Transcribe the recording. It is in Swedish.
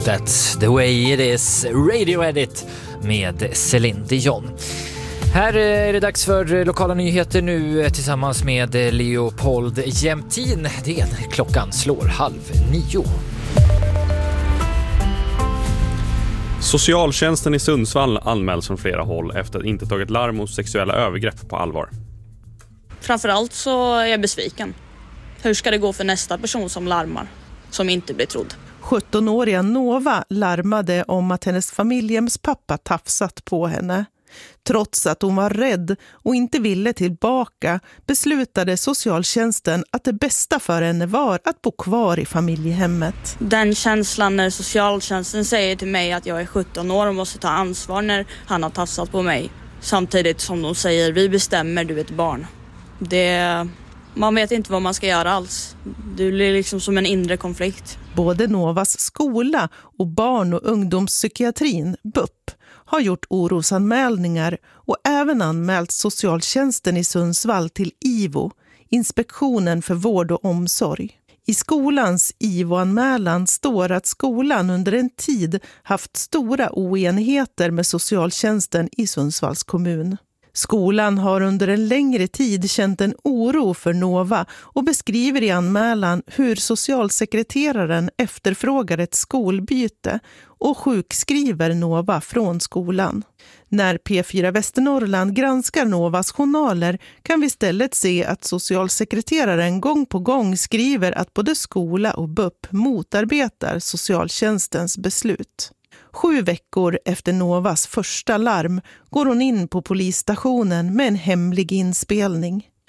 That's the way it is. Radio Edit med Céline Dion. Här är det dags för lokala nyheter nu tillsammans med Leopold Jämtin. Det är när klockan slår 8:30. Socialtjänsten i Sundsvall anmäls från flera håll efter att inte tagit larm mot sexuella övergrepp på allvar. Framförallt så är jag besviken. Hur ska det gå för nästa person som larmar, som inte blir trodd? 17-åriga Nova larmade om att hennes familjems pappa tafsat på henne. Trots att hon var rädd och inte ville tillbaka beslutade socialtjänsten att det bästa för henne var att bo kvar i familjehemmet. Den känslan när socialtjänsten säger till mig att jag är 17 år och måste ta ansvar när han har tafsat på mig. Samtidigt som de säger, vi bestämmer, du är ett barn. Man vet inte vad man ska göra alls. Det blir liksom som en inre konflikt. Både Novas skola och barn- och ungdomspsykiatrin, BUP, har gjort orosanmälningar och även anmält socialtjänsten i Sundsvall till IVO, Inspektionen för vård och omsorg. I skolans IVO-anmälan står att skolan under en tid haft stora oenigheter med socialtjänsten i Sundsvalls kommun. Skolan har under en längre tid känt en oro för Nova och beskriver i anmälan hur socialsekreteraren efterfrågar ett skolbyte och sjukskriver Nova från skolan. När P4 Västernorrland granskar Novas journaler kan vi istället se att socialsekreteraren gång på gång skriver att både skola och BUP motarbetar socialtjänstens beslut. 7 veckor efter Novas första larm går hon in på polisstationen med en hemlig inspelning.